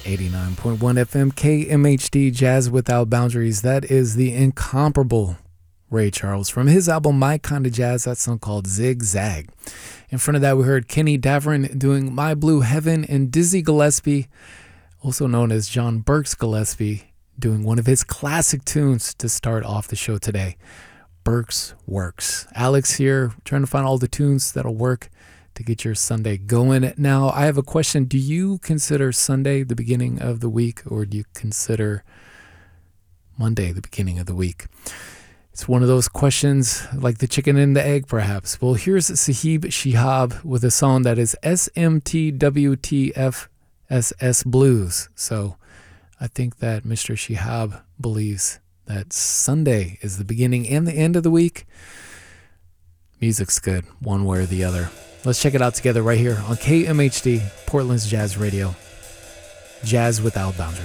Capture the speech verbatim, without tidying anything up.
eighty-nine point one F M K M H D Jazz Without Boundaries. That is the incomparable Ray Charles from his album My Kinda Jazz, that song called Zigzag. In front of that, we heard Kenny Davern doing My Blue Heaven, and Dizzy Gillespie, also known as John Burks Gillespie, doing one of his classic tunes to start off the show today, Burks Works. Alex here, trying to find all the tunes that'll work to get your Sunday going. Now, I have a question. Do you consider Sunday the beginning of the week, or do you consider Monday the beginning of the week? It's one of those questions like the chicken and the egg, perhaps. Well, here's Sahib Shihab with a song that is S M T W T F S S Blues. So I think that Mister Shihab believes that Sunday is the beginning and the end of the week. Music's good, one way or the other. Let's check it out together right here on K M H D, Portland's Jazz Radio. Jazz Without Boundaries.